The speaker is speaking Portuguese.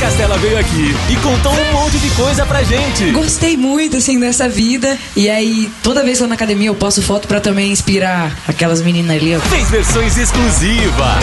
Castela veio aqui e contou um monte de coisa pra gente. Gostei muito, assim, dessa vida. E aí, toda vez que eu tô na academia, eu posto foto pra também inspirar aquelas meninas ali, ó. Fez versões exclusivas.